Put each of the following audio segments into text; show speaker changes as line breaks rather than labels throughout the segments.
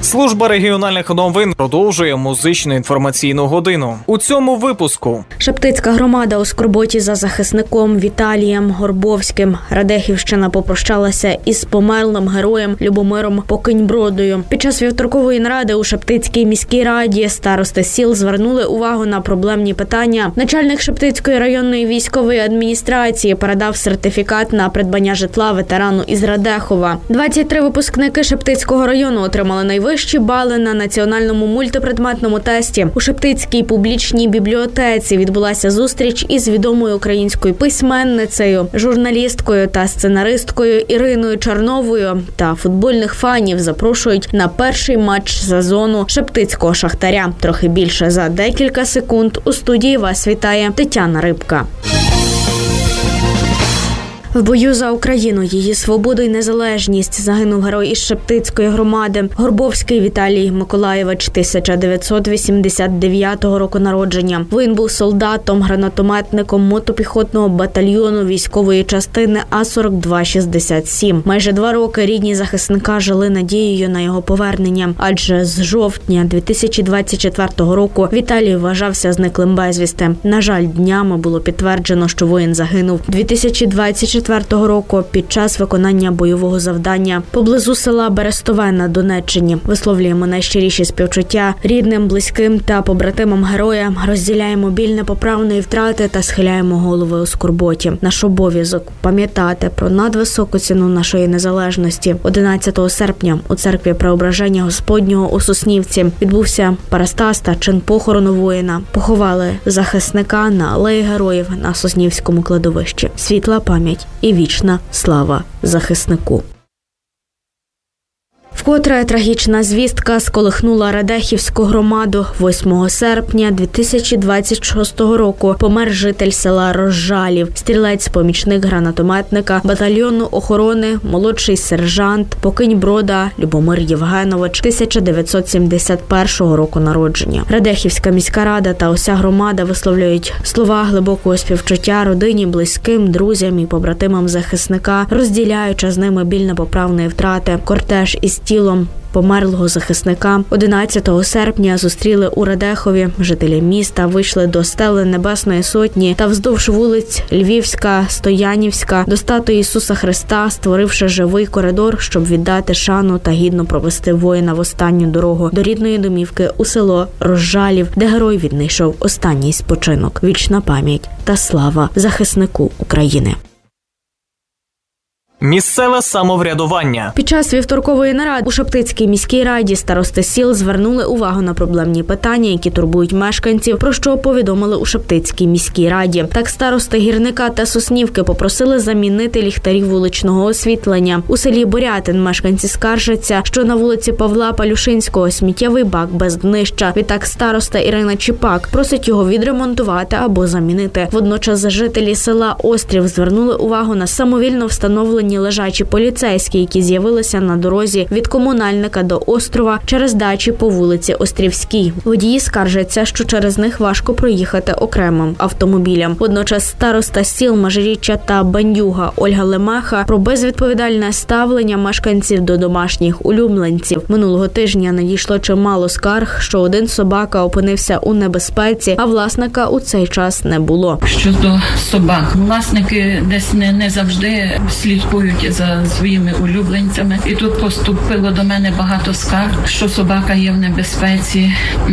Служба регіональних новин продовжує музичну інформаційну годину. У цьому випуску.
Шептицька громада у скорботі за захисником Віталієм Горбовським. Радехівщина попрощалася із померлим героєм Любомиром Покиньбродою. Під час вівторкової наради у Шептицькій міській раді старости сіл звернули увагу на проблемні питання. Начальник Шептицької районної військової адміністрації передав сертифікат на придбання житла ветерану із Радехова. 23 випускники Шептицького району отримали найвищі бали на національному мультипредметному тесті. У Шептицькій публічній бібліотеці відбулася зустріч із відомою українською письменницею, журналісткою та сценаристкою Іриною Чарновою. Та футбольних фанів запрошують на перший матч сезону Шептицького Шахтаря. Трохи більше за декілька секунд. У студії вас вітає Тетяна Рибка. В бою за Україну, її свободу і незалежність загинув герой із Шептицької громади Горбовський Віталій Миколайович, 1989 року народження. Він був солдатом, гранатометником мотопіхотного батальйону військової частини А-4267. Майже 2 роки рідні захисника жили надією на його повернення, адже з жовтня 2024 року Віталій вважався зниклим безвісти. На жаль, днями було підтверджено, що воїн загинув 2024 року під час виконання бойового завдання поблизу села Берестове на Донеччині. Висловлюємо найщиріші співчуття рідним, близьким та побратимам героя, розділяємо біль непоправної втрати та схиляємо голови у скорботі. Наш обов'язок – пам'ятати про надвисоку ціну нашої незалежності. 11 серпня у церкві Преображення Господнього у Соснівці відбувся парастас та чин похорону воїна. Поховали захисника на алеї героїв на Соснівському кладовищі. Світла пам'ять і вічна слава захиснику. Вкотре трагічна звістка сколихнула Радехівську громаду. 8 серпня 2026 року помер житель села Розжалів, стрілець-помічник гранатометника батальйону охорони, молодший сержант Покиньброда Любомир Євгенович, 1971 року народження. Радехівська міська рада та уся громада висловлюють слова глибокого співчуття родині, близьким, друзям і побратимам захисника, розділяючи з ними біль непоправної втрати. Кортеж із тілом померлого захисника 11 серпня зустріли у Радехові. Жителі міста вийшли до стели Небесної Сотні та вздовж вулиць Львівська, Стоянівська до статуї Ісуса Христа, створивши живий коридор, щоб віддати шану та гідно провести воїна в останню дорогу до рідної домівки у село Розжалів, де герой віднайшов останній спочинок. Вічна пам'ять та слава захиснику України.
Місцеве самоврядування.
Під час вівторкової наради у Шептицькій міській раді старости сіл звернули увагу на проблемні питання, які турбують мешканців, про що повідомили у Шептицькій міській раді. Так старости Гірника та Соснівки попросили замінити ліхтарі вуличного освітлення. У селі Борятин мешканці скаржаться, що на вулиці Павла Палюшинського сміттєвий бак без днища. Відтак староста Ірина Чіпак просить його відремонтувати або замінити. Водночас жителі села Острів звернули увагу на самовільно встановлені лежачі поліцейські, які з'явилися на дорозі від Комунальника до Острова через дачі по вулиці Острівській. Водії скаржаться, що через них важко проїхати окремим автомобілям. Водночас староста сіл Межиріччя та Бандюга Ольга Лемеха про безвідповідальне ставлення мешканців до домашніх улюбленців. Минулого тижня надійшло чимало скарг, що один собака опинився у небезпеці, а власника у цей час не було.
Щодо собак, власники десь не завжди слідкують за своїми улюбленцями. І тут поступило до мене багато скарг, що собака є в небезпеці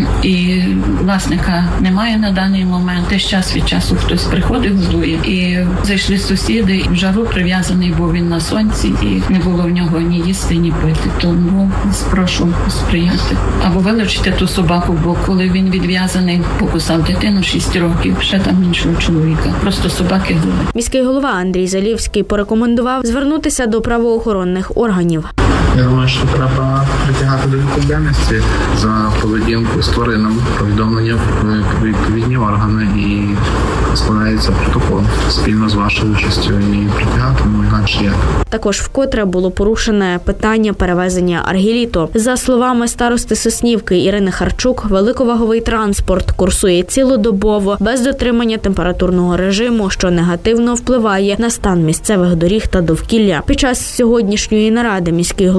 і власника немає на даний момент. Теж час від часу хтось приходить, годує. І зайшли сусіди, в жару прив'язаний був він на сонці, і не було в нього ні їсти, ні пити. Тому прошу сприяти. Або вилучити ту собаку, бо коли він відв'язаний, покусав дитину 6 років, ще там іншого чоловіка. Просто собаки гулять.
Міський голова Андрій Залівський порекомендував звернутися до правоохоронних органів.
Я думаю, що треба притягати до відповідальності за поведінку з тваринами, повідомлення в відповідні органи і складається протокол спільно з вашою участю і притягати, інакше як.
Також вкотре було порушене питання перевезення аргіліту. За словами старости Соснівки Ірини Харчук, великоваговий транспорт курсує цілодобово без дотримання температурного режиму, що негативно впливає на стан місцевих доріг та довкілля. Під час сьогоднішньої наради міський голова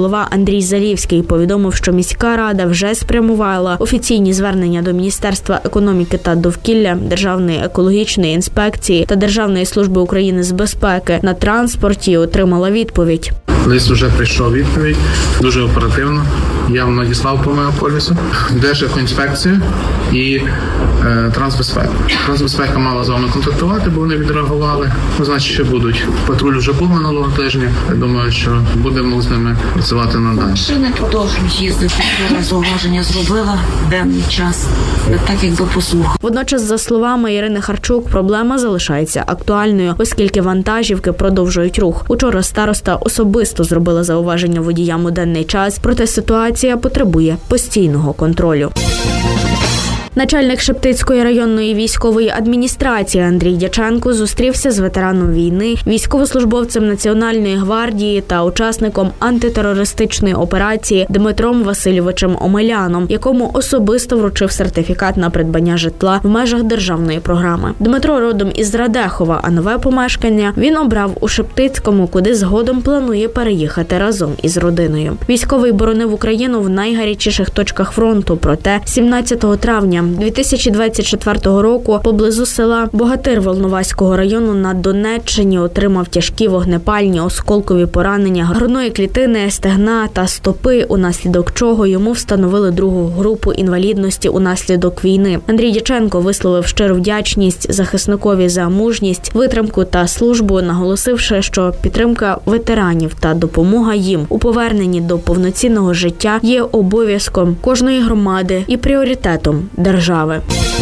голова Андрій Залівський повідомив, що міська рада вже спрямувала офіційні звернення до Міністерства економіки та довкілля, Державної екологічної інспекції та Державної служби України з безпеки на транспорті і отримала відповідь.
Лист вже прийшов відповідь, дуже оперативно. Я вам надіслав по мегаполісу, Держекоінспекція і Трансбезпека. Трансбезпека мала з вами контактувати, бо вони відреагували. Значить, ще будуть. Патруль вже був минулого тижня. Я думаю, що будемо з ними працювати надалі.
Машини продовжують їздити. Зауваження зробила денний час, так якби послухав.
Водночас, за словами Ірини Харчук, проблема залишається актуальною, оскільки вантажівки продовжують рух. Учора староста особисто зробила зауваження водіям у денний час, проте ситуація потребує постійного контролю. Начальник Шептицької районної військової адміністрації Андрій Дяченко зустрівся з ветераном війни, військовослужбовцем Національної гвардії та учасником антитерористичної операції Дмитром Васильовичем Омеляном, якому особисто вручив сертифікат на придбання житла в межах державної програми. Дмитро родом із Радехова, а нове помешкання він обрав у Шептицькому, куди згодом планує переїхати разом із родиною. Військовий боронив Україну в найгарячіших точках фронту, проте 17 травня 2024 року поблизу села Богатир Волноваського району на Донеччині отримав тяжкі вогнепальні осколкові поранення грудної клітини, стегна та стопи, унаслідок чого йому встановили другу групу інвалідності унаслідок війни. Андрій Дяченко висловив щиру вдячність захисникові за мужність, витримку та службу, наголосивши, що підтримка ветеранів та допомога їм у поверненні до повноцінного життя є обов'язком кожної громади і пріоритетом держави.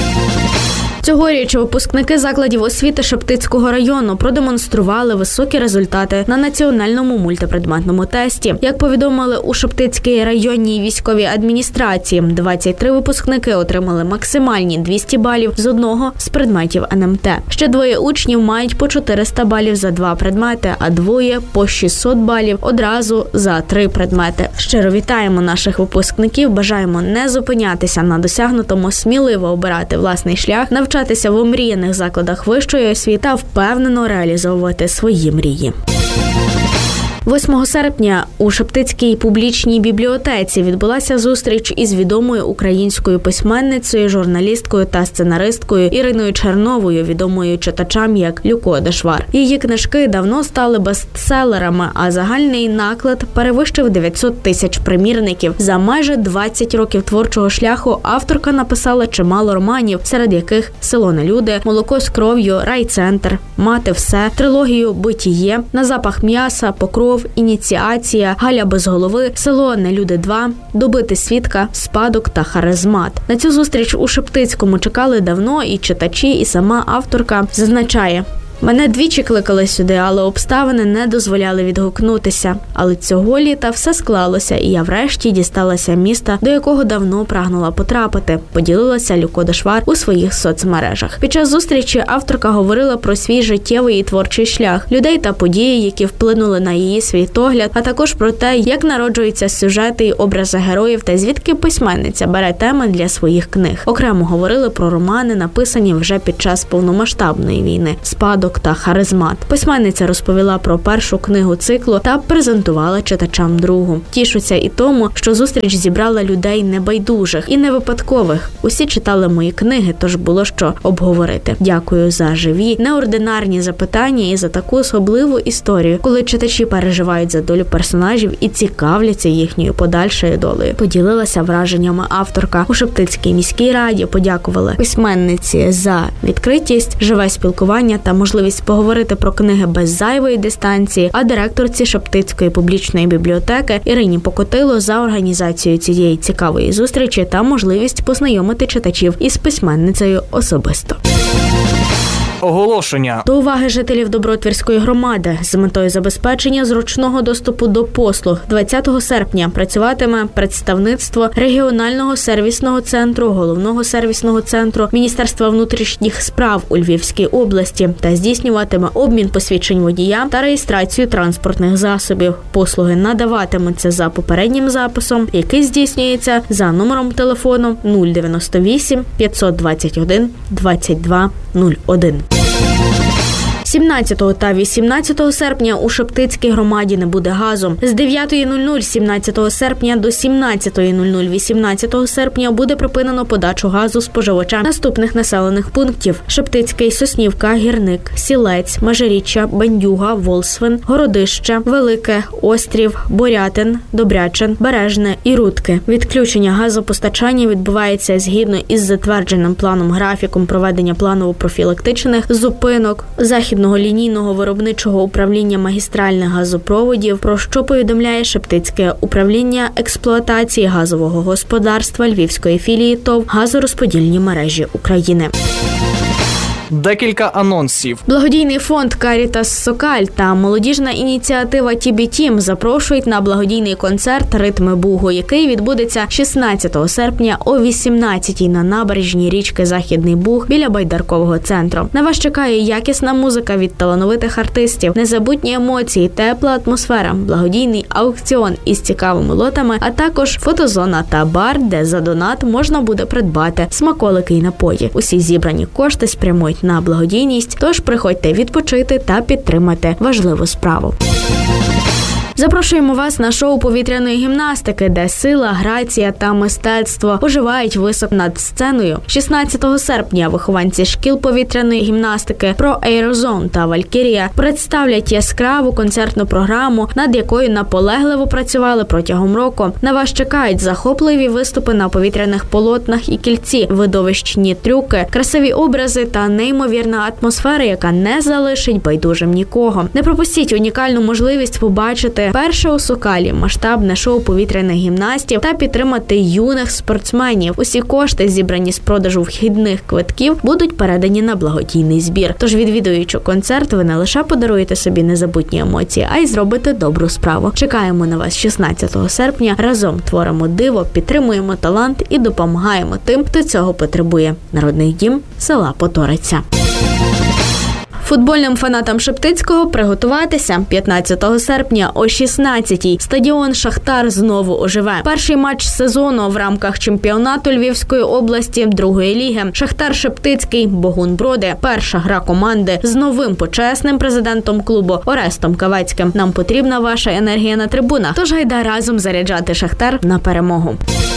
Цьогоріч випускники закладів освіти Шептицького району продемонстрували високі результати на національному мультипредметному тесті. Як повідомили у Шептицькій районній військовій адміністрації, 23 випускники отримали максимальні 200 балів з одного з предметів НМТ. Ще двоє учнів мають по 400 балів за 2 предмети, а двоє по 600 балів одразу за 3 предмети. Щиро вітаємо наших випускників, бажаємо не зупинятися на досягнутому, сміливо обирати власний шлях, навчатися в омріяних закладах вищої освіти та впевнено реалізовувати свої мрії. 8 серпня у Шептицькій публічній бібліотеці відбулася зустріч із відомою українською письменницею, журналісткою та сценаристкою Іриною Черновою, відомою читачам як Люко Дешвар. Її книжки давно стали бестселерами, а загальний наклад перевищив 900 тисяч примірників. За майже 20 років творчого шляху авторка написала чимало романів, серед яких «Село Нелюди», «Молоко з кров'ю», «Райцентр», «Мати все», трилогію «Битіє», «На запах м'яса», «Покров», «Ініціація», «Галя без голови», «Село Нелюди 2», «Добити свідка», «Спадок» та «Харизмат». На цю зустріч у Шептицькому чекали давно і читачі, і сама авторка зазначає: «Мене двічі кликали сюди, але обставини не дозволяли відгукнутися. Але цього літа все склалося, і я врешті дісталася міста, до якого давно прагнула потрапити», – поділилася Люко Дешвар у своїх соцмережах. Під час зустрічі авторка говорила про свій життєвий і творчий шлях, людей та події, які вплинули на її світогляд, а також про те, як народжуються сюжети і образи героїв та звідки письменниця бере теми для своїх книг. Окремо говорили про романи, написані вже під час повномасштабної війни «Спадок» та «Харизмат». Письменниця розповіла про першу книгу циклу та презентувала читачам другу. Тішуся і тому, що зустріч зібрала людей небайдужих і не випадкових. Усі читали мої книги, тож було що обговорити. Дякую за живі, неординарні запитання і за таку особливу історію, коли читачі переживають за долю персонажів і цікавляться їхньою подальшою долею. Поділилася враженнями авторка. У Шептицькій міській раді подякували письменниці за відкритість, живе спілкування та можливість поговорити про книги без зайвої дистанції, а директорці Шептицької публічної бібліотеки Ірині Покотило за організацію цієї цікавої зустрічі та можливість познайомити читачів із письменницею особисто.
Оголошення.
До уваги жителів Добротвірської громади. З метою забезпечення зручного доступу до послуг 20 серпня працюватиме представництво регіонального сервісного центру, головного сервісного центру Міністерства внутрішніх справ у Львівській області та здійснюватиме обмін посвідчень водія та реєстрацію транспортних засобів. Послуги надаватимуться за попереднім записом, який здійснюється за номером телефону 098 521 22 01. 17 та 18 серпня у Шептицькій громаді не буде газу. З 9:00 17 серпня до 17:00 18 серпня буде припинено подачу газу споживачам наступних населених пунктів: Шептицький, Соснівка, Гірник, Сілець, Межиріччя, Бендюга, Волсвин, Городище, Велике, Острів, Борятин, Добрячин, Бережне і Рудки. Відключення газопостачання відбувається згідно із затвердженим планом-графіком проведення планово-профілактичних зупинок Західного лінійного виробничого управління магістральних газопроводів, про що повідомляє Шептицьке управління експлуатації газового господарства Львівської філії ТОВ «Газорозподільні мережі України».
Декілька анонсів.
Благодійний фонд «Карітас Сокаль» та молодіжна ініціатива «Тібі Тім» запрошують на благодійний концерт «Ритми Бугу», який відбудеться 16 серпня о 18-й на набережній річки Західний Буг біля Байдаркового центру. На вас чекає якісна музика від талановитих артистів, незабутні емоції, тепла атмосфера, благодійний аукціон із цікавими лотами, а також фотозона та бар, де за донат можна буде придбати смаколики й напої. Усі зібрані кошти спрямують на благодійність, тож приходьте відпочити та підтримати важливу справу. Запрошуємо вас на шоу повітряної гімнастики, де сила, грація та мистецтво оживають високо над сценою. 16 серпня вихованці шкіл повітряної гімнастики «Про Aerozone» та «Валькірія» представлять яскраву концертну програму, над якою наполегливо працювали протягом року. На вас чекають захопливі виступи на повітряних полотнах і кільці, видовищні трюки, красиві образи та неймовірна атмосфера, яка не залишить байдужим нікого. Не пропустіть унікальну можливість побачити перше у Сокалі масштабне шоу повітряних гімнастів та підтримати юних спортсменів. Усі кошти, зібрані з продажу вхідних квитків, будуть передані на благодійний збір. Тож, відвідуючи концерт, ви не лише подаруєте собі незабутні емоції, а й зробите добру справу. Чекаємо на вас 16 серпня. Разом творимо диво, підтримуємо талант і допомагаємо тим, хто цього потребує. Народний дім села Поториця. Футбольним фанатам Шептицького приготуватися. 15 серпня о 16-й стадіон «Шахтар» знову оживе. Перший матч сезону в рамках чемпіонату Львівської області другої ліги. «Шахтар» Шептицький, Богун Броди. Перша гра команди з новим почесним президентом клубу Орестом Кавецьким. Нам потрібна ваша енергія на трибунах. Тож гайда разом заряджати «Шахтар» на перемогу.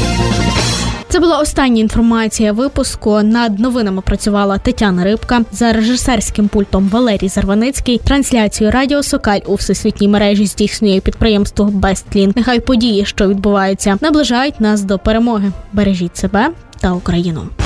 Це була остання інформація випуску. Над новинами працювала Тетяна Рибка. За режисерським пультом Валерій Зарваницький. Трансляцію радіо Сокаль у всесвітній мережі здійснює підприємство Бестлінк. Нехай події, що відбуваються, наближають нас до перемоги. Бережіть себе та Україну.